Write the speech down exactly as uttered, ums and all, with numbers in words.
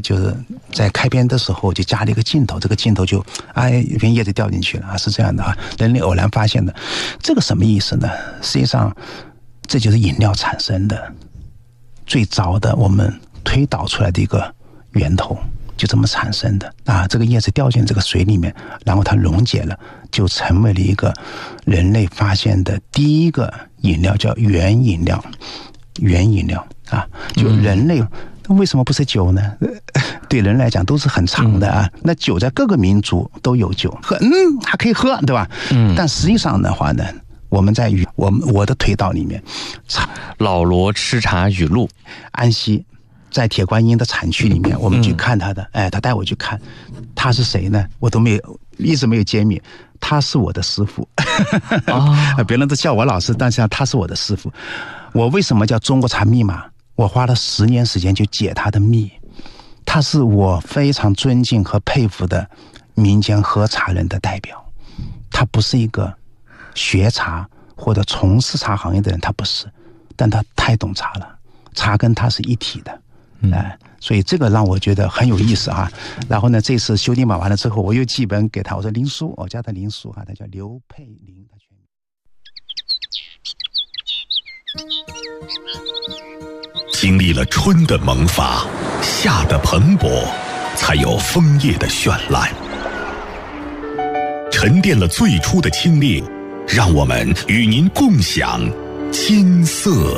就是在开篇的时候就加了一个镜头，这个镜头就哎一片叶子掉进去了啊，是这样的啊，人类偶然发现的。这个什么意思呢？实际上这就是饮料产生的最早的我们推导出来的一个源头，就这么产生的啊。这个叶子掉进这个水里面，然后它溶解了，就成为了一个人类发现的第一个饮料，叫原饮料。原饮料啊，就人类、嗯、为什么不是酒呢？对人来讲都是很长的啊。嗯、那酒在各个民族都有酒，喝嗯还可以喝，对吧？嗯。但实际上的话呢，我们在我我的推导里面， 老罗吃茶语录， 安息在铁观音的产区里面，我们去看他的，嗯、哎，他带我去看，他是谁呢？我都没有一直没有揭秘。他是我的师傅，哦、别人都叫我老师，但是他是我的师傅。我为什么叫中国茶密码？我花了十年时间就解他的密。他是我非常尊敬和佩服的民间喝茶人的代表。他不是一个学茶或者从事茶行业的人，他不是，但他太懂茶了，茶跟他是一体的，嗯。哎所以这个让我觉得很有意思啊。然后呢，这次修订版完了之后，我又寄本给他，我说林叔，我叫他林叔哈，他叫刘佩林，他全名。经历了春的萌发，夏的蓬勃，才有枫叶的绚烂。沉淀了最初的清冽，让我们与您共享金色